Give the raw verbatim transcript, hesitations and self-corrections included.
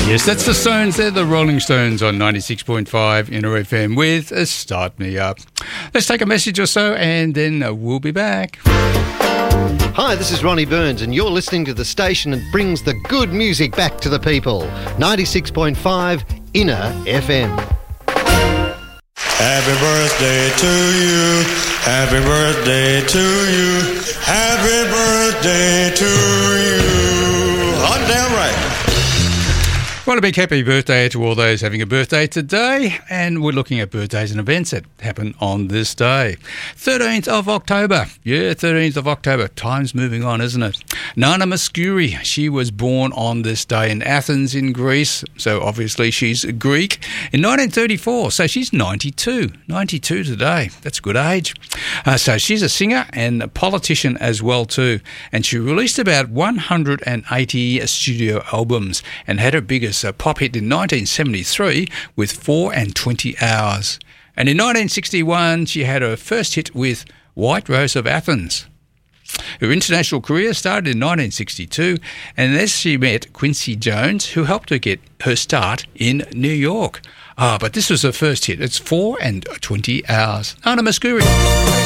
Yes, that's the Stones. They're the Rolling Stones on ninety-six point five Inner F M with a Start Me Up. Let's take a message or so and then we'll be back. Hi, this is Ronnie Burns and you're listening to the station that brings the good music back to the people. ninety-six point five Inner F M. Happy birthday to you. Happy birthday to you. Happy birthday to you. Hot damn right. Well, a big happy birthday to all those having a birthday today, and we're looking at birthdays and events that happen on this day. thirteenth of October. Yeah, thirteenth of October. Time's moving on, isn't it? Nana Mouskouri, she was born on this day in Athens in Greece, so obviously she's Greek. In nineteen thirty-four, so she's ninety-two. ninety-two today. That's a good age. Uh, so she's a singer and a politician as well too, and she released about one hundred eighty studio albums and had her biggest a pop hit in nineteen seventy-three with four and twenty hours. And in nineteen sixty-one, she had her first hit with White Rose of Athens. Her international career started in nineteen sixty-two, and as she met Quincy Jones, who helped her get her start in New York. Ah, but this was her first hit. It's four and twenty hours. Nana Mouskouri.